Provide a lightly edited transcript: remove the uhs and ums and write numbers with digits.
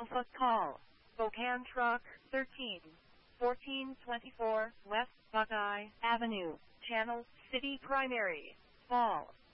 Alpha Call. Spokane Truck 13. 1424 West Buckeye Avenue. Channel City Primary. Fall.